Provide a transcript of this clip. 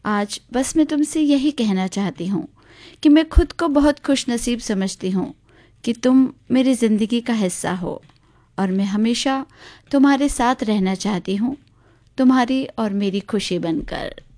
आज बस मैं तुमसे यही कहना चाहती हूँ कि मैं खुद को बहुत खुशनसीब समझती हूँ कि तुम मेरी ज़िंदगी का हिस्सा हो और मैं हमेशा तुम्हारे साथ रहना चाहती हूँ, तुम्हारी और मेरी खुशी बनकर।